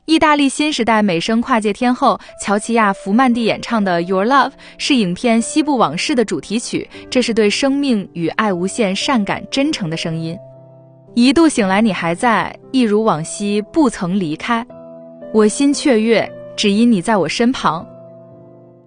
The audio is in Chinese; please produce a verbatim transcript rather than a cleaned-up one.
意大利新时代美声跨界天后乔齐亚·福曼蒂演唱的 Your Love 是影片《西部往事》的主题曲，这是对生命与爱无限善感真诚的声音。一度醒来你还在，一如往昔不曾离开，我心雀跃，只因你在我身旁。